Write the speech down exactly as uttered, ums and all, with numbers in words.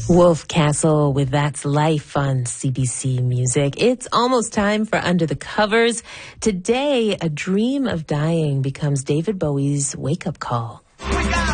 Wolf Castle with That's Life on C B C Music. It's almost time for Under the Covers. Today, a dream of dying becomes David Bowie's wake-up call.